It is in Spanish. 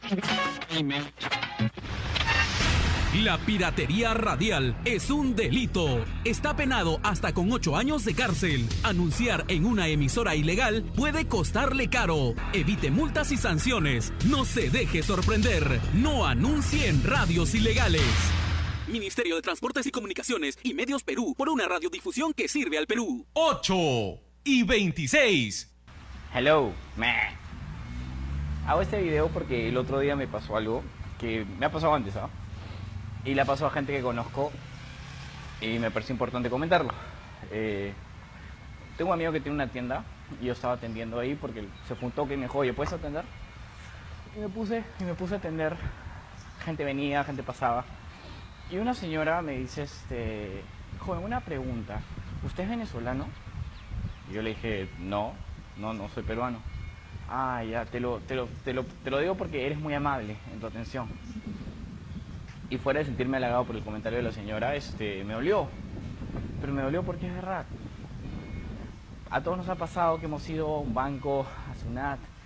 La piratería radial es un delito. Está penado hasta con 8 años de cárcel. Anunciar en una emisora ilegal puede costarle caro. Evite multas y sanciones. No se deje sorprender. No anuncie en radios ilegales. Ministerio de Transportes y Comunicaciones y Medios Perú, por una radiodifusión que sirve al Perú. 8:26. Hello, meh. Hago este video porque el otro día me pasó algo que me ha pasado antes, ¿ah? Y le ha pasado a gente que conozco y me parece importante comentarlo. Tengo un amigo que tiene una tienda y yo estaba atendiendo ahí porque se fue un toque y me dijo, oye, ¿puedes atender? Y me puse a atender. Gente venía, gente pasaba. Y una señora me dice, joven, una pregunta. ¿Usted es venezolano? Y yo le dije, no soy peruano. Ah, ya, te lo digo porque eres muy amable en tu atención. Y fuera de sentirme halagado por el comentario de la señora, me dolió. Pero me dolió porque es verdad. A todos nos ha pasado que hemos ido a un banco, a SUNAT,